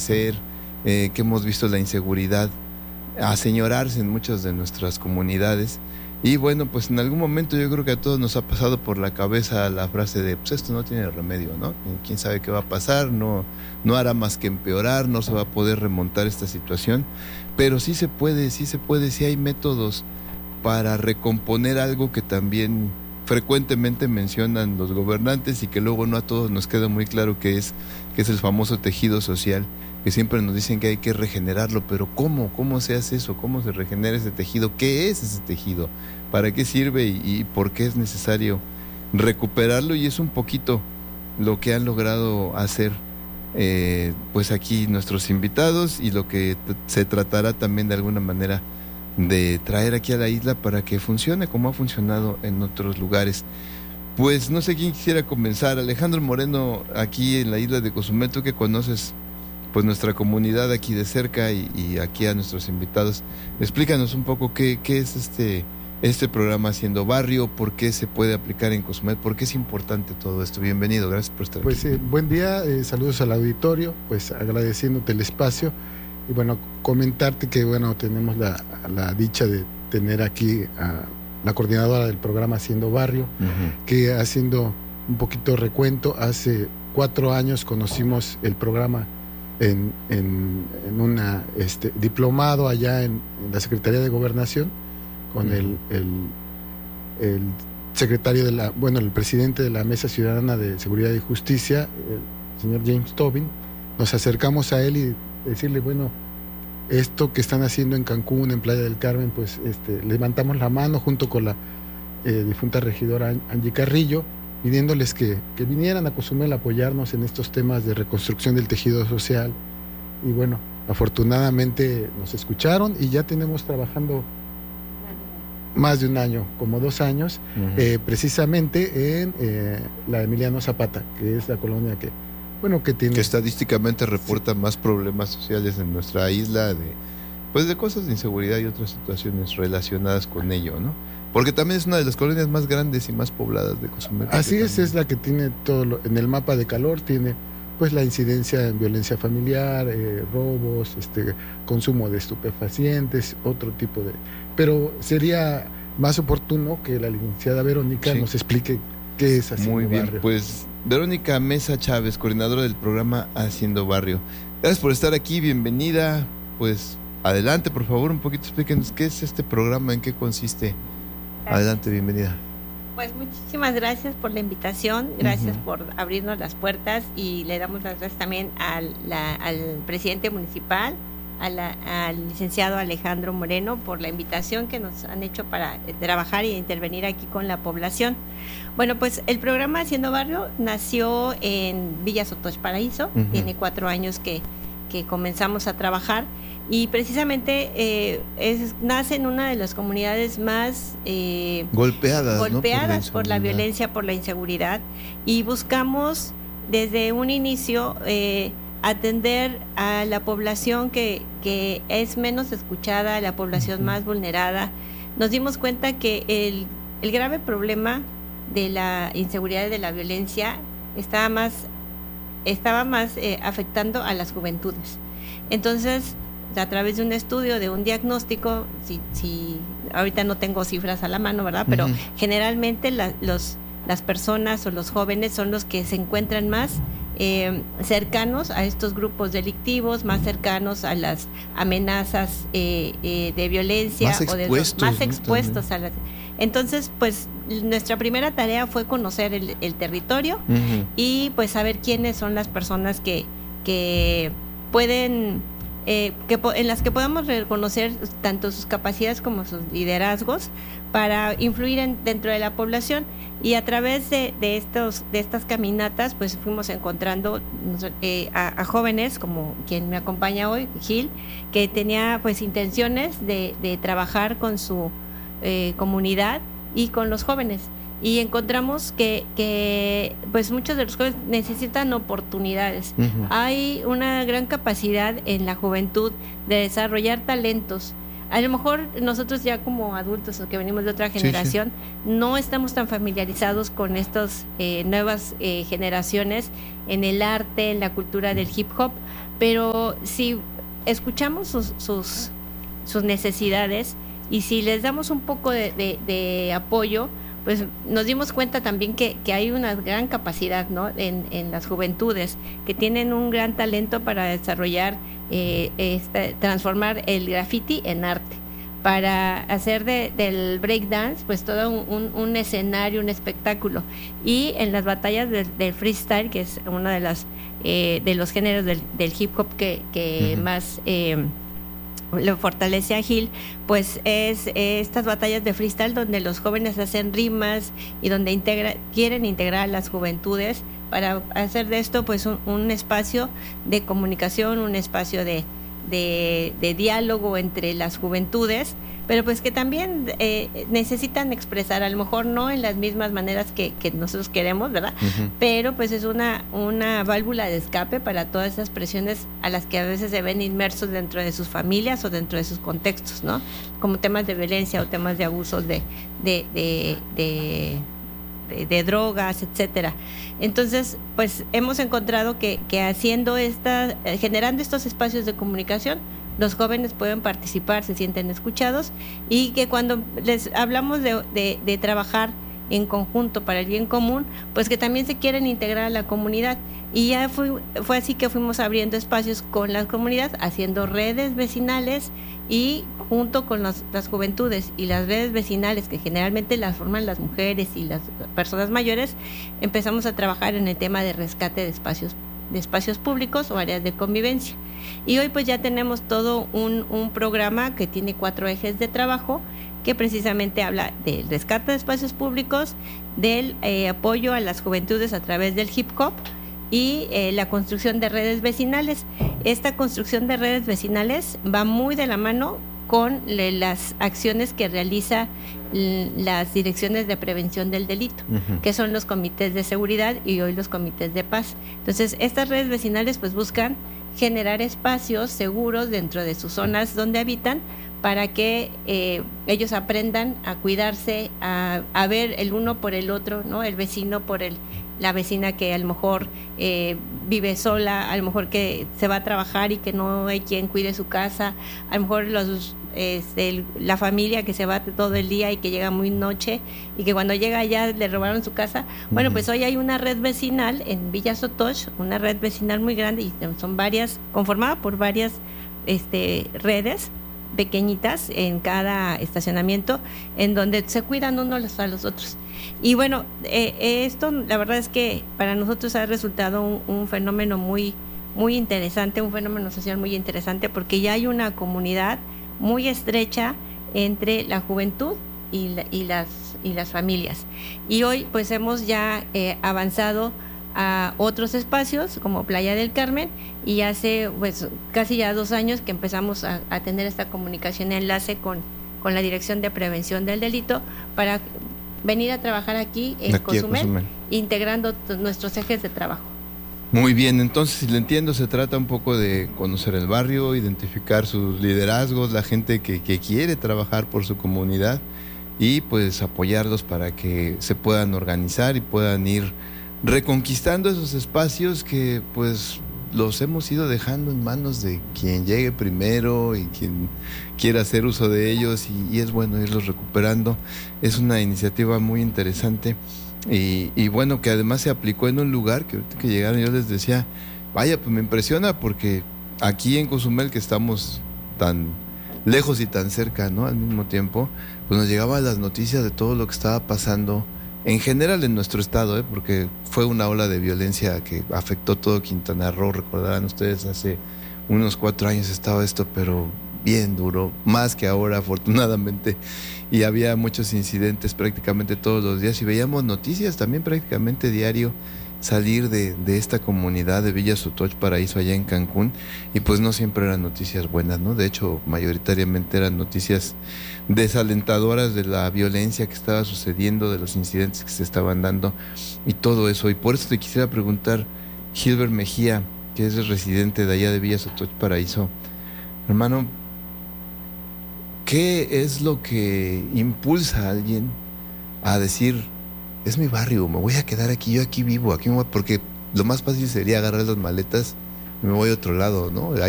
ser, que hemos visto la inseguridad aseñorarse en muchas de nuestras comunidades. Y bueno, pues en algún momento yo creo que a todos nos ha pasado por la cabeza la frase de, pues esto no tiene remedio, ¿no? Quién sabe qué va a pasar, no hará más que empeorar, no se va a poder remontar esta situación, pero sí se puede, sí hay métodos para recomponer algo que también frecuentemente mencionan los gobernantes y que luego no a todos nos queda muy claro que es el famoso tejido social, que siempre nos dicen que hay que regenerarlo, pero ¿cómo se hace eso? ¿Cómo se regenera ese tejido? ¿Qué es ese tejido? ¿Para qué sirve y por qué es necesario recuperarlo? Y es un poquito lo que han logrado hacer pues aquí nuestros invitados, y lo que se tratará también de alguna manera de traer aquí a la isla para que funcione como ha funcionado en otros lugares. Pues no sé quién quisiera comenzar. Alejandro Moreno, aquí en la isla de Cozumel, tú que conoces pues nuestra comunidad aquí de cerca y aquí a nuestros invitados, explícanos un poco qué es este programa Haciendo Barrio, por qué se puede aplicar en Cozumel, por qué es importante todo esto. Bienvenido, gracias por estar aquí. Buen día, saludos al auditorio, pues agradeciéndote el espacio y bueno, comentarte que bueno, tenemos la dicha de tener aquí a la coordinadora del programa Haciendo Barrio, que haciendo un poquito recuento, hace 4 años conocimos el programa en una diplomado allá en la Secretaría de Gobernación con el secretario el presidente de la Mesa Ciudadana de Seguridad y Justicia, el señor James Tobin. Nos acercamos a él y decirle, bueno, esto que están haciendo en Cancún, en Playa del Carmen, pues levantamos la mano junto con la difunta regidora Angie Carrillo, pidiéndoles que vinieran a Cozumel a apoyarnos en estos temas de reconstrucción del tejido social. Y bueno, afortunadamente nos escucharon y ya tenemos trabajando más de un año, como 2 años, precisamente en la Emiliano Zapata, que es la colonia que tiene... Que estadísticamente reporta más problemas sociales en nuestra isla, de cosas de inseguridad y otras situaciones relacionadas con ello, ¿no? Porque también es una de las colonias más grandes y más pobladas de Cozumel. Así es la que tiene todo en el mapa de calor, tiene pues la incidencia en violencia familiar, robos, consumo de estupefacientes, otro tipo de... Pero sería más oportuno que la licenciada Verónica nos explique qué es Haciendo Barrio. Muy bien, pues Verónica Mesa Chávez, coordinadora del programa Haciendo Barrio. Gracias por estar aquí, bienvenida. Pues adelante, por favor, un poquito explíquenos qué es este programa, en qué consiste. Gracias. Adelante, bienvenida. Pues muchísimas gracias por la invitación, gracias por abrirnos las puertas, y le damos las gracias también al presidente municipal, al licenciado Alejandro Moreno, por la invitación que nos han hecho para trabajar y intervenir aquí con la población. Bueno, pues el programa Haciendo Barrio nació en Villa Sotoch Paraíso, tiene 4 años que comenzamos a trabajar, y precisamente nace en una de las comunidades más golpeadas, ¿no? por la violencia, por la inseguridad, y buscamos desde un inicio atender a la población que es menos escuchada, a la población más vulnerada. Nos dimos cuenta que el grave problema de la inseguridad y de la violencia estaba más afectando a las juventudes. Entonces, a través de un estudio, de un diagnóstico, si ahorita no tengo cifras a la mano, ¿verdad? Pero generalmente las personas o los jóvenes son los que se encuentran más cercanos a estos grupos delictivos, más cercanos a las amenazas de violencia, más expuestos a las... Entonces, pues nuestra primera tarea fue conocer el territorio y pues saber quiénes son las personas que pueden... en las que podamos reconocer tanto sus capacidades como sus liderazgos para influir dentro de la población. Y a través de estas caminatas pues fuimos encontrando a jóvenes como quien me acompaña hoy, Gil, que tenía pues intenciones de trabajar con su comunidad y con los jóvenes. Y encontramos que pues muchos de los jóvenes necesitan oportunidades. Hay una gran capacidad en la juventud de desarrollar talentos. a lo mejor nosotros ya como adultos o que venimos de otra generación, no estamos tan familiarizados con estas nuevas generaciones en el arte, en la cultura del hip hop, pero si escuchamos sus necesidades y si les damos un poco de apoyo, pues nos dimos cuenta también que hay una gran capacidad, ¿no?, en las juventudes, que tienen un gran talento para desarrollar, transformar el graffiti en arte, para hacer del breakdance pues todo un escenario, un espectáculo. Y en las batallas del freestyle, que es uno de los géneros del hip hop que más lo fortalece a Gil, pues es estas batallas de freestyle donde los jóvenes hacen rimas y donde quieren integrar a las juventudes para hacer de esto pues un espacio de comunicación, un espacio de diálogo entre las juventudes, pero pues que también necesitan expresar, a lo mejor no en las mismas maneras que nosotros queremos, ¿verdad? Pero pues es una válvula de escape para todas esas presiones a las que a veces se ven inmersos dentro de sus familias o dentro de sus contextos, ¿no? Como temas de violencia o temas de abusos de drogas, etcétera. Entonces, pues hemos encontrado que haciendo generando estos espacios de comunicación, los jóvenes pueden participar, se sienten escuchados, y que cuando les hablamos de trabajar en conjunto para el bien común, pues que también se quieren integrar a la comunidad. Y ya fue así que fuimos abriendo espacios con las comunidades, haciendo redes vecinales, y junto con las juventudes y las redes vecinales, que generalmente las forman las mujeres y las personas mayores, empezamos a trabajar en el tema de rescate de espacios públicos o áreas de convivencia. Y hoy pues ya tenemos todo un programa que tiene 4 ejes de trabajo, que precisamente habla del rescate de espacios públicos, del apoyo a las juventudes a través del hip hop y la construcción de redes vecinales. Esta construcción de redes vecinales va muy de la mano con las acciones que realiza las direcciones de prevención del delito, que son los comités de seguridad y hoy los comités de paz. Entonces, estas redes vecinales pues buscan generar espacios seguros dentro de sus zonas donde habitan, para que ellos aprendan a cuidarse, a ver el uno por el otro, ¿no? El vecino por la vecina que a lo mejor vive sola, a lo mejor que se va a trabajar y que no hay quien cuide su casa, a lo mejor la familia que se va todo el día y que llega muy noche y que cuando llega ya le robaron su casa. Bueno, pues hoy hay una red vecinal en Villa Sotoch, una red vecinal muy grande, y son conformada por varias redes pequeñitas en cada estacionamiento, en donde se cuidan unos a los otros. Y bueno, esto la verdad es que para nosotros ha resultado un fenómeno muy, muy interesante, un fenómeno social muy interesante, porque ya hay una comunidad muy estrecha entre la juventud y las familias. Y hoy pues hemos ya avanzado a otros espacios como Playa del Carmen, y hace pues casi ya 2 años que empezamos a tener esta comunicación y enlace con la Dirección de Prevención del Delito para venir a trabajar aquí en Cozumel, integrando nuestros ejes de trabajo. Muy bien, entonces si le entiendo, se trata un poco de conocer el barrio, identificar sus liderazgos, la gente que quiere trabajar por su comunidad, y pues apoyarlos para que se puedan organizar y puedan ir reconquistando esos espacios que pues los hemos ido dejando en manos de quien llegue primero y quien quiera hacer uso de ellos, y es bueno irlos recuperando. Es una iniciativa muy interesante y bueno, que además se aplicó en un lugar que ahorita que llegaron yo les decía, vaya, pues me impresiona, porque aquí en Cozumel, que estamos tan lejos y tan cerca, ¿no?, al mismo tiempo, pues nos llegaban las noticias de todo lo que estaba pasando en general en nuestro estado, porque fue una ola de violencia que afectó todo Quintana Roo. Recordarán ustedes, hace unos 4 años estaba esto, pero bien duro, más que ahora afortunadamente, y había muchos incidentes prácticamente todos los días, y veíamos noticias también prácticamente diario salir de esta comunidad de Villa Sotoch Paraíso allá en Cancún, y pues no siempre eran noticias buenas, ¿no? De hecho, mayoritariamente eran noticias desalentadoras de la violencia que estaba sucediendo, de los incidentes que se estaban dando y todo eso. Y por eso te quisiera preguntar, Gilbert Mejía, que es el residente de allá de Villa Sotoch Paraíso, hermano, ¿qué es lo que impulsa a alguien a decir, es mi barrio, me voy a quedar aquí, yo aquí vivo, aquí me voy, porque lo más fácil sería agarrar las maletas y me voy a otro lado, ¿no?